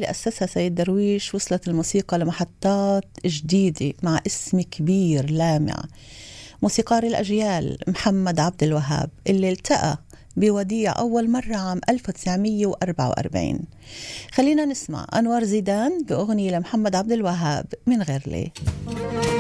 اللي أسسها سيد درويش وصلت الموسيقى لمحطات جديدة مع اسم كبير لامع، موسيقار الأجيال محمد عبد الوهاب، اللي التقى بوديع أول مرة عام 1944. خلينا نسمع أنور زيدان بأغنية لمحمد عبد الوهاب من غير ليه.